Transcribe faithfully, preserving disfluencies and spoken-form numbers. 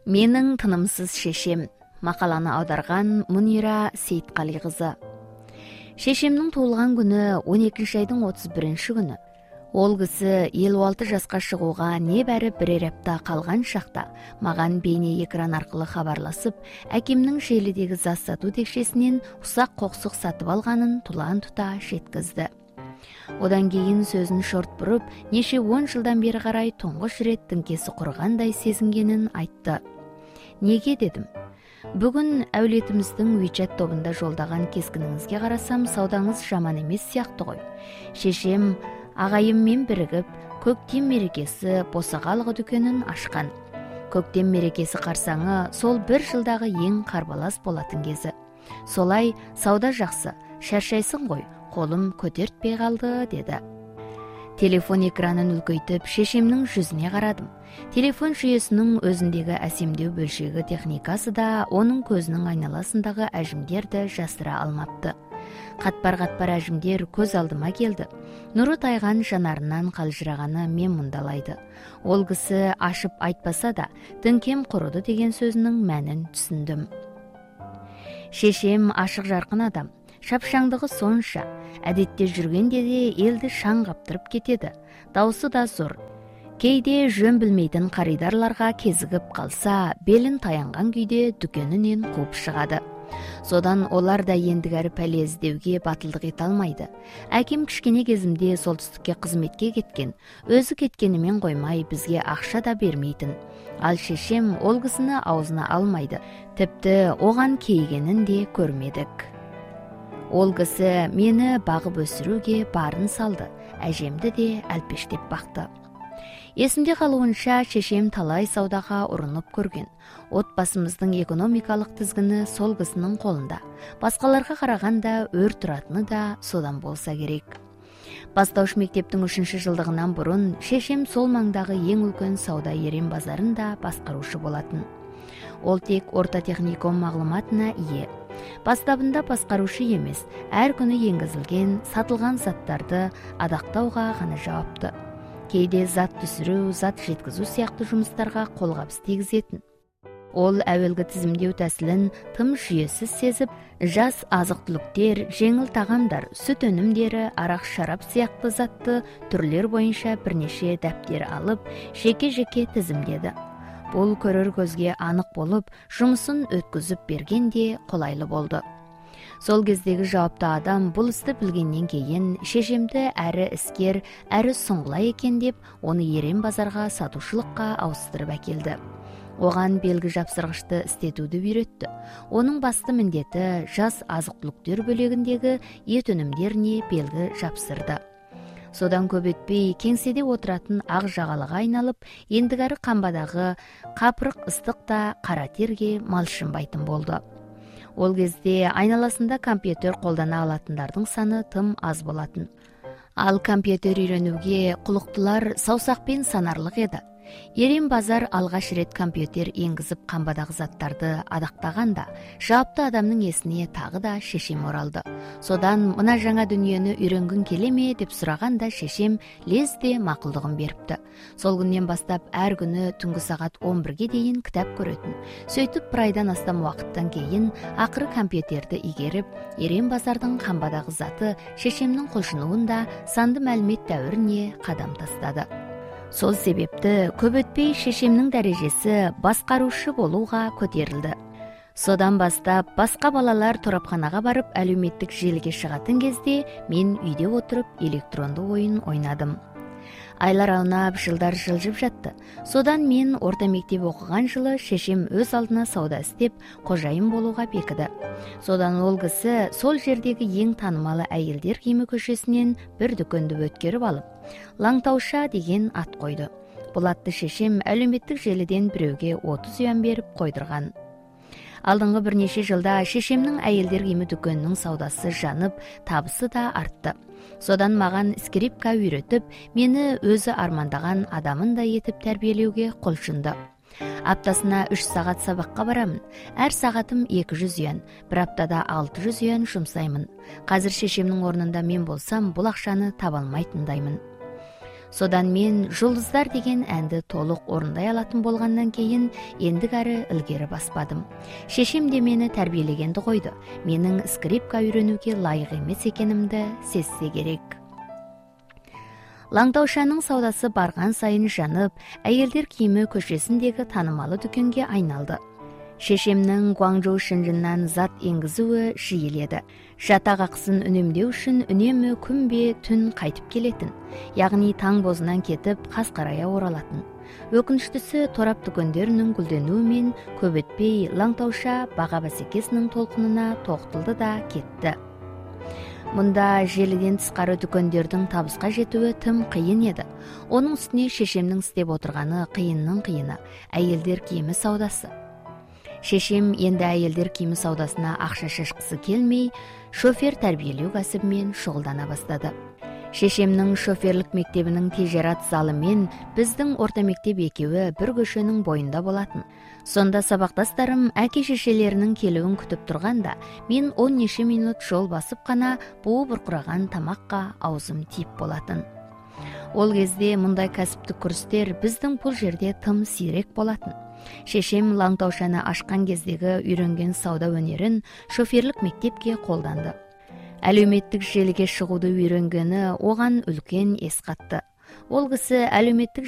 Менің тынымсыз шешем. Мақаланы аударған Мунира Сейтқали қызы. Шешемнің туылған күні он екінші айдың отыз бірінші күні. Ол кісі елу алты жасқа шығуға небәрі бірер апта қалған шақта маған бейне экран арқылы хабарласып, әкемнің желідегі зат сату текшесінен ұсақ қоқсық сатып алғанын тұлан тұта жеткізді. Одан кейін сөзін шорт бұрып, неше он жылдан бері қарай тұңғыш рет діңкесі құрғандай сезінгенін айтты. Неге дедім? Бүгін әулетіміздің WeChat тобында жолдаған кескініңізге қарасам, саудаңыз жаман емес сияқты ғой. Шешем ағайыммен бірігіп, көктем мерекесі босағалығы дүкенін ашқан. Көктем мерекесі қарсаңы сол бір жылдағы ең қарбалас болатын кезі. Солай сауда жақсы, шаршайсың ғой, қолым көтертпей қалды, деді. Телефон экранын үлкейтіп, шешемнің жүзіне қарадым. Телефон жүйесінің өзіндегі әсемдеу бөлшегі техникасы да оның көзінің айналасындағы әжімдерді жасыра алмапты. Қатпар-қатпар әжімдер көз алдыма келді. Нұры тайған жанарынан қалжырағаны мен мұндалайды. Ол кісі ашып айтпаса да, діңкем құрыды деген сөзінің мәнін түсіндім. Шешем ашық жарқын адам. Шапшаңдығы сонша, әдетте жүргенде де елді шаң қаптырып кетеді. Даусы да зор. Кейде жөн білмейтін қаридарларға кезігіп қалса, белін таянған күйде дүкенінен қуып шығады. Содан олар да ендігәрі пәле іздеуге батылдық ете алмайды. Әкем кішкене кезімде солтүстікке қызметке кеткен, өзі кеткенімен қоймай бізге ақша да бермейтін. Ал шешем ол кісіні аузына алмайды, тіпті оған кейгенін де көрмедік. Ол кісі мені бағып өсіруге барын салды, әжемді де әлпештеп бақты. Есімде қалуынша шешем талай саудаға ұрынып көрген. Отбасымыздың экономикалық тізгіні сол кісінің қолында. Басқаларға қарағанда өр тұратыны да содан болса керек. Бастауыш мектептің үшінші жылдығынан бұрын шешем сол маңдағы ең үлкен сауда ерен базарында басқарушы болатын. Ол тек орта техникум мағлұматына ие. Бастабында басқарушы емес, әр күні енгізілген, сатылған заттарды адақтауға ғана жауапты. Кейде зат түсіру, зат жеткізу сияқты жұмыстарға қолғабыс тигізетін. Ол әуелгі тізімдеу тәсілін тым жүйесіз сезіп, жас азық-түліктер, жеңіл тағамдар, сүт өнімдері, арақ шарап сияқты затты түрлер бойынша бірнеше дәптер алып, жеке-жеке тізімдеді. Бұл көрер көзге анық болып, жұмысын өткізіп бергенде қолайлы болды. Сол кездегі жауапты адам бұл істі білгеннен кейін шешемді әрі іскер, әрі сұңғыла екен деп, оны ерен базарға сатушылыққа ауыстырып әкелді. Оған белгі жапсырғышты істетуді үйретті. Оның басты міндеті жас азық-түліктер бөлегіндегі ет өнімдеріне белгі жапсырды. Содан көп өтпей кеңседе отыратын ақ жағалыға айналып, ендігәрі қамбадағы қапырық ыстық та қара терге малшынбайтын болды. Ол кезде айналасында компьютер қолдана алатындардың саны тым аз болатын. Ал компьютер үйренуге құлықтылар саусақпен санарлық еді. Ерен базар алғаш рет компьютер енгізіп қамбадағы заттарды адақтағанда, жауапты адамның есіне тағы да шешем оралды. Содан мына жаңа дүниені үйренгің келе ме деп сұрағанда шешем лезде мақұлдығын беріпті. Сол күннен бастап әр күні түнгі сағат он бірге дейін кітап көретін. Сөйтіп бір айдан астам уақыттан кейін ақыры компьютерді игеріп, ерен базардың қамбадағы заты шешемнің құлшынуында санды мәлімет дәуіріне қадам тастады. Сол себепті көп өтпей шешемнің дәрежесі басқарушы болуға көтерілді. Содан бастап басқа балалар торапханаға барып әлеуметтік желіге шығатын кезде мен үйде отырып электронды ойын ойнадым. Айлар аунап, жылдар жылжып жатты. Содан мен орта мектеп оқыған жылы шешем өз алдына сауда істеп, қожайын болуға бекіді. Содан ол кісі сол жердегі ең танымалы әйелдер киімі көшесінен бір дүкенді өткеріп алып, Лаңтауша деген ат қойды. Бұл атты шешем әлеуметтік желіден біреуге отыз юан беріп қойдырған. Алдыңғы бірнеше жылда шешемнің әйелдер киімі дүкенінің саудасы жанып, табысы да артты. Содан маған скрипка үйретіп, мені өзі армандаған адамындай етіп тәрбиелеуге құлшынды. Аптасына үш сағат сабаққа барамын. Әр сағатым екі жүз юан, бір аптада алты жүз юан жұмсаймын. Қазір шешемнің орнында мен болсам, бұл ақшаны таба алмайтындаймын. Содан мен «Жұлдыздар» деген әнді толық орындай алатын болғаннан кейін ендік әрі ілгері баспадым. Шешем де мені тәрбиелегенді қойды. Менің скрипка үйренуге лайық емес екенімді сезсе керек. Лаңдаушаның саудасы барған сайын жанып, әйелдер киімі көшесіндегі танымалы дүкенге айналды. Шешемнің Гуанчжоу Шэньчжэннан зат енгізуі жиіледі. Жатақ ақысын үнемдеу үшін үнемі күнбе түн қайтып келетін. Яғни таң бозынан кетіп, қасқарая оралатын. Өкініштісі, торап дүкендерінің гүлденуімен көп өтпей Лаңтауша баға бәсекесінің толқынына тоқтылды да кетті. Мұнда желіден тысқары дүкендердің табысқа жетуі тым қиын еді. Оның үстіне шешемнің істеп отырғаны қиынның қиыны, әйелдер киімі саудасы. Шешем енді әйелдер киімі саудасына ақша шашқысы келмей, шофер тәрбиелеу кәсібімен шұғылдана бастады. Шешемнің шоферлік мектебінің тежерат залы мен біздің орта мектеп екеуі бір көшенің бойында болатын. Сонда сабақтастарым әке шешелерінің келуін күтіп тұрғанда, мен он неше минут жол басып қана буы бұрқыраған тамаққа аузым тиіп болатын. Ол кезде мұндай кәсіптік курстер біздің бұл жерде тым сирек болатын. Шешем Лаңтаушаны ашқан кездегі үйренген сауда өнерін шоферлік мектепке қолданды. Әлеуметтік желіге шығуды үйренгені оған үлкен ес қатты. Ол кісі әлеуметтік